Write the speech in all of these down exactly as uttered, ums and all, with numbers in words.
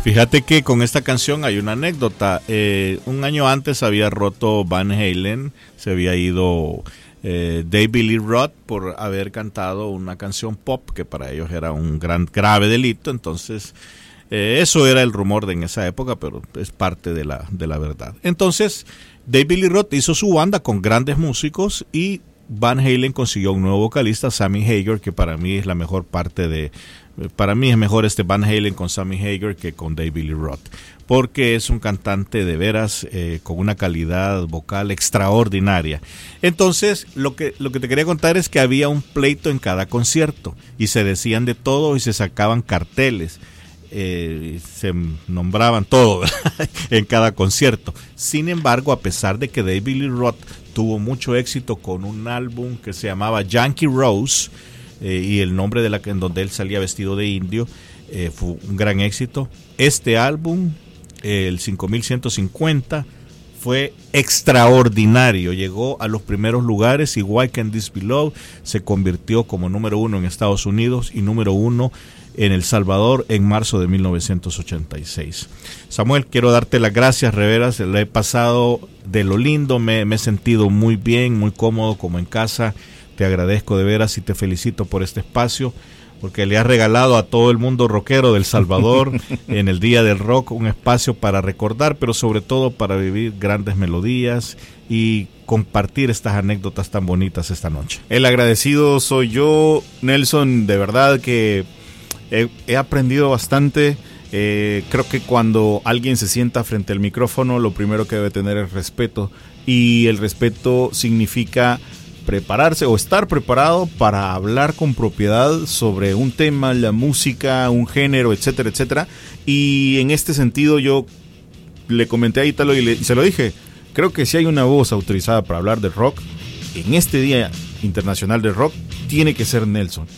Fíjate que con esta canción hay una anécdota. Eh, un año antes había roto Van Halen, se había ido eh, David Lee Roth por haber cantado una canción pop que para ellos era un gran grave delito. Entonces eh, eso era el rumor de en esa época, pero es parte de la, de la verdad. Entonces David Lee Roth hizo su banda con grandes músicos y Van Halen consiguió un nuevo vocalista, Sammy Hagar, que para mí es la mejor parte de... Para mí es mejor este Van Halen con Sammy Hagar que con David Lee Roth, porque es un cantante de veras eh, con una calidad vocal extraordinaria. Entonces, lo que, lo que te quería contar es que había un pleito en cada concierto y se decían de todo y se sacaban carteles. Eh, se nombraban todo en cada concierto. Sin embargo, a pesar de que David Lee Roth tuvo mucho éxito con un álbum que se llamaba Yankee Rose, eh, y el nombre de la en donde él salía vestido de indio, eh, fue un gran éxito. Este álbum, eh, el cinco mil ciento cincuenta, fue extraordinario, llegó a los primeros lugares y Why Can't This Be Love se convirtió como número uno en Estados Unidos y número uno en El Salvador en marzo de mil novecientos ochenta y seis. Samuel, quiero darte las gracias, Reveras, la he pasado de lo lindo, me, me he sentido muy bien, muy cómodo como en casa, te agradezco de veras y te felicito por este espacio, porque le has regalado a todo el mundo rockero del Salvador en el Día del Rock un espacio para recordar, pero sobre todo para vivir grandes melodías y compartir estas anécdotas tan bonitas esta noche. El agradecido soy yo, Nelson, de verdad que he, he aprendido bastante. Eh, creo que cuando alguien se sienta frente al micrófono, lo primero que debe tener es respeto, y el respeto significa prepararse o estar preparado para hablar con propiedad sobre un tema, la música, un género, etcétera, etcétera. Y en este sentido yo le comenté a Ítalo y, le, y se lo dije, creo que si hay una voz autorizada para hablar de rock, en este Día Internacional del Rock, tiene que ser Nelson.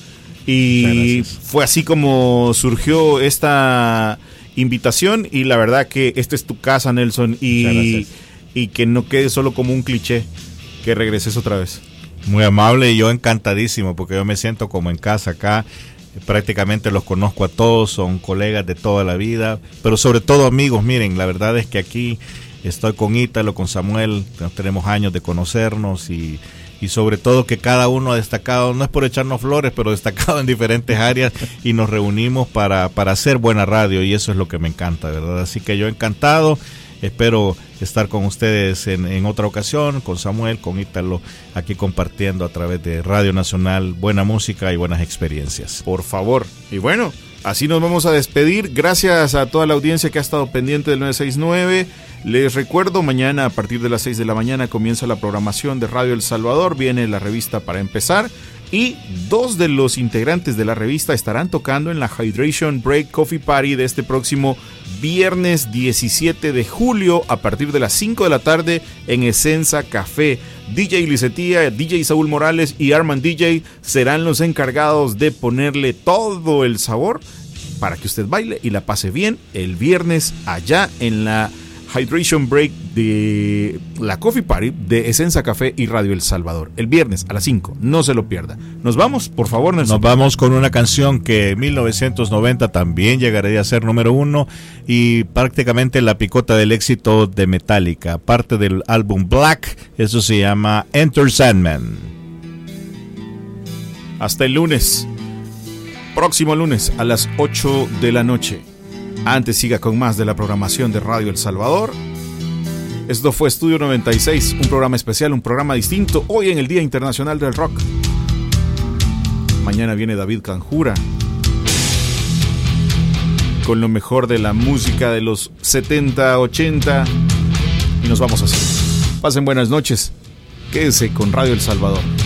Y fue así como surgió esta invitación, y la verdad que esta es tu casa, Nelson, y, y que no quede solo como un cliché, que regreses otra vez. Muy amable, y yo encantadísimo, porque yo me siento como en casa acá. Prácticamente los conozco a todos, son colegas de toda la vida, pero sobre todo amigos. Miren, la verdad es que aquí estoy con Ítalo, con Samuel, tenemos años de conocernos, y, y sobre todo que cada uno ha destacado, no es por echarnos flores, pero destacado en diferentes áreas, y nos reunimos para, para hacer buena radio, y eso es lo que me encanta, ¿verdad? Así que yo encantado. Espero estar con ustedes en, en otra ocasión, con Samuel, con Ítalo, aquí compartiendo a través de Radio Nacional buena música y buenas experiencias. Por favor. Y bueno, así nos vamos a despedir. Gracias a toda la audiencia que ha estado pendiente del nueve seis nueve. Les recuerdo, mañana a partir de las seis de la mañana comienza la programación de Radio El Salvador. Viene la revista Para Empezar. Y dos de los integrantes de la revista estarán tocando en la Hydration Break Coffee Party de este próximo viernes diecisiete de julio a partir de las cinco de la tarde en Esenza Café. D J Licetia, D J Saúl Morales y Arman D J serán los encargados de ponerle todo el sabor para que usted baile y la pase bien el viernes allá en la Hydration Break de la Coffee Party de Esenza Café y Radio El Salvador. El viernes a las cinco, no se lo pierda. Nos vamos, por favor, Nelson. Nos vamos con una canción que en mil novecientos noventa también llegaría a ser número uno y prácticamente la picota del éxito de Metallica, parte del álbum Black. Eso se llama Enter Sandman. Hasta el lunes, próximo lunes a las ocho de la noche. Antes siga con más de la programación de Radio El Salvador. Esto fue Estudio noventa y seis, un programa especial, un programa distinto, hoy en el Día Internacional del Rock. Mañana viene David Canjura con lo mejor de la música de los setenta, ochenta, y nos vamos así. Pasen buenas noches, quédense con Radio El Salvador.